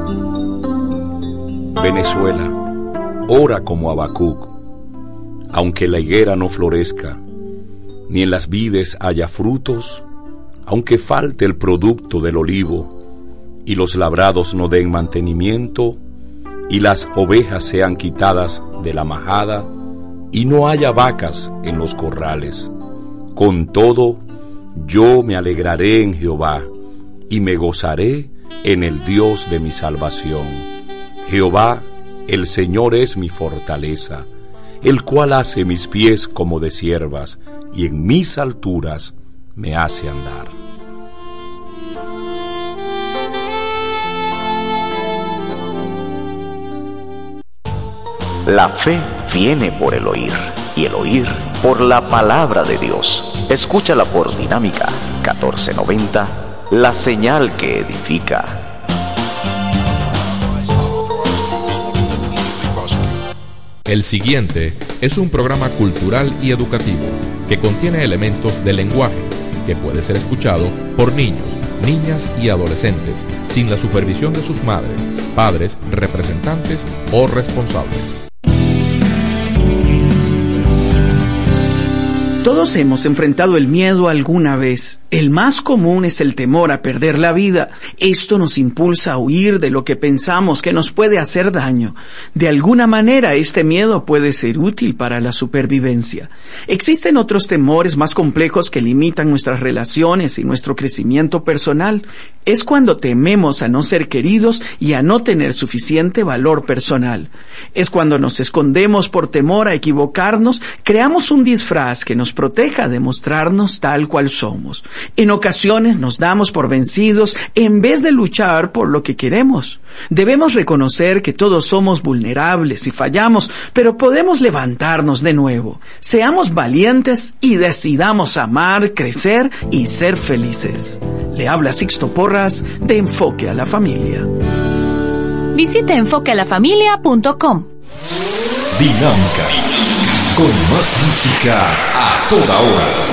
Venezuela, ora como Habacuc. Aunque la higuera no florezca, ni en las vides haya frutos, aunque falte el producto del olivo, y los labrados no den mantenimiento, y las ovejas sean quitadas de la majada, y no haya vacas en los corrales. Con todo, yo me alegraré en Jehová, y me gozaré en el Dios de mi salvación. Jehová, el Señor es mi fortaleza, el cual hace mis pies como de ciervas, y en mis alturas me hace andar. La fe viene por el oír, y el oír por la palabra de Dios. Escúchala por Dinámica 1490, la señal que edifica. El siguiente es un programa cultural y educativo que contiene elementos del lenguaje que puede ser escuchado por niños, niñas y adolescentes sin la supervisión de sus madres, padres, representantes o responsables. Todos hemos enfrentado el miedo alguna vez. El más común es el temor a perder la vida. Esto nos impulsa a huir de lo que pensamos que nos puede hacer daño. De alguna manera, este miedo puede ser útil para la supervivencia. Existen otros temores más complejos que limitan nuestras relaciones y nuestro crecimiento personal. Es cuando tememos a no ser queridos y a no tener suficiente valor personal. Es cuando nos escondemos por temor a equivocarnos, creamos un disfraz que nos proteja de mostrarnos tal cual somos. En ocasiones nos damos por vencidos en vez de luchar por lo que queremos. Debemos reconocer que todos somos vulnerables y fallamos, pero podemos levantarnos de nuevo. Seamos valientes y decidamos amar, crecer y ser felices. Le habla Sixto Porras de Enfoque a la Familia. Visite enfoquealafamilia.com. Dinámica, con más música a toda hora.